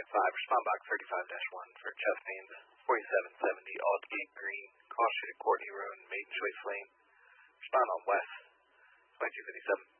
respond box 35-1 for chest pains, 4770 Aldgate Green, cross street at Courtney Road, Maiden Choice Lane. Respond on West, 2257.